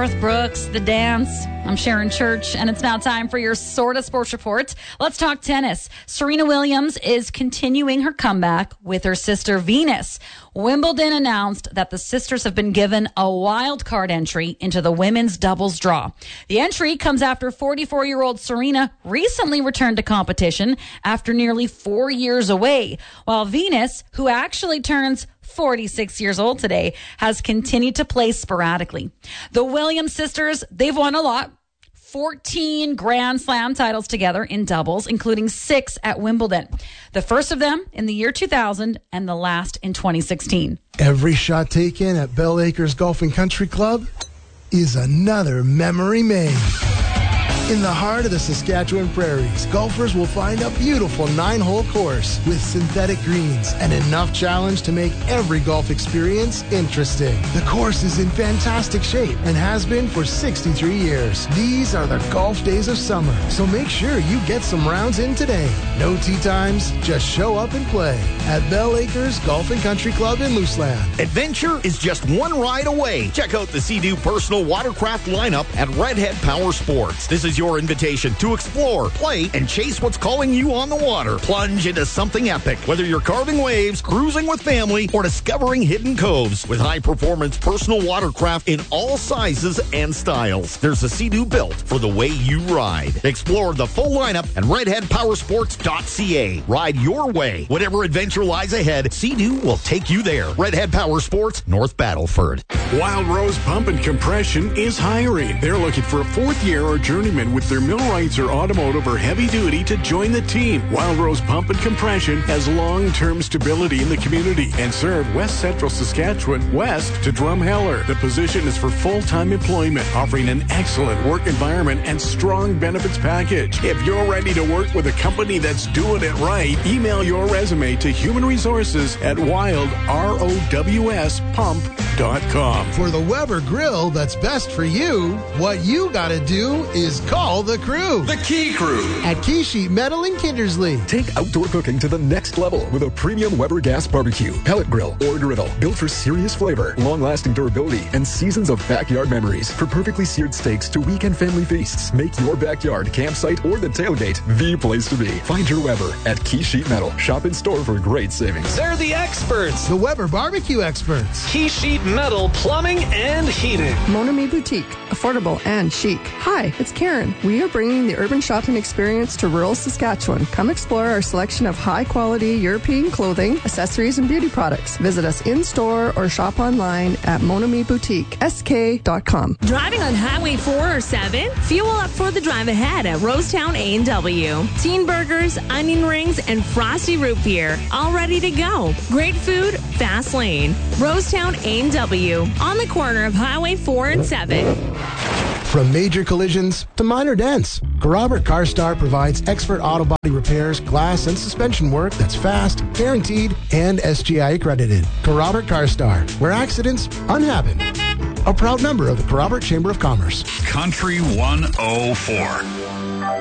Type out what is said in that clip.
Garth Brooks, The Dance. I'm Sharon Church, and it's now time for your Sorta Sports Report. Let's talk tennis. Serena Williams is continuing her comeback with her sister Venus. Wimbledon announced that the sisters have been given a wild card entry into the women's doubles draw. The entry comes after 44-year-old Serena recently returned to competition after nearly 4 years away, while Venus, who actually turns 46 years old today, has continued to play sporadically. The Williams sisters, they've won a lot. 14 Grand Slam titles together in doubles, including 6 at Wimbledon. The first of them in the year 2000 and the last in 2016. Every shot taken at Bell Acres Golf and Country Club is another memory made. In the heart of the Saskatchewan prairies, golfers will find a beautiful 9-hole course with synthetic greens and enough challenge to make every golf experience interesting. The course is in fantastic shape and has been for 63 years. These are the golf days of summer, so make sure you get some rounds in today. No tee times, just show up and play at Bell Acres Golf and Country Club in Mooseland. Adventure is just one ride away. Check out the Sea-Doo personal watercraft lineup at Redhead Power Sports. This is your invitation to explore, play, and chase what's calling you on the water. Plunge into something epic, whether you're carving waves, cruising with family, or discovering hidden coves. With high-performance personal watercraft in all sizes and styles, there's a Sea-Doo built for the way you ride. Explore the full lineup at redheadpowersports.ca. Ride your way. Whatever adventure lies ahead, Sea-Doo will take you there. Redhead Power Sports, North Battleford. Wild Rose Pump and Compression is hiring. They're looking for a fourth year or journeyman with their millwrights or automotive or heavy duty to join the team. Wild Rose Pump and Compression has long-term stability in the community and serve West Central Saskatchewan west to Drumheller. The position is for full-time employment, offering an excellent work environment and strong benefits package. If you're ready to work with a company that's doing it right, email your resume to Human Resources at wildrowspump.com. For the Weber grill that's best for you, what you gotta do is call the crew. The Key Crew. At Key Sheet Metal in Kindersley. Take outdoor cooking to the next level with a premium Weber gas barbecue, pellet grill, or griddle. Built for serious flavor, long-lasting durability, and seasons of backyard memories. For perfectly seared steaks to weekend family feasts, make your backyard, campsite, or the tailgate the place to be. Find your Weber at Key Sheet Metal. Shop in store for great savings. They're the experts. The Weber barbecue experts. Key Sheet Metal Plumbing and Heating. Mon Ami Boutique. Affordable and chic. Hi, it's Karen. We are bringing the urban shopping experience to rural Saskatchewan. Come explore our selection of high-quality European clothing, accessories, and beauty products. Visit us in-store or shop online at monamiboutique.sk.com. Driving on Highway 4 or 7? Fuel up for the drive ahead at Rosetown A&W. Teen burgers, onion rings, and frosty root beer. All ready to go. Great food, fast lane. Rosetown A&W. On the corner of Highway 4 and 7. From major collisions to minor dents, Garrobert CarStar provides expert auto body repairs, glass, and suspension work that's fast, guaranteed, and SGI accredited. Garrobert CarStar, where accidents unhappen. A proud member of the Garrobert Chamber of Commerce. Country 104.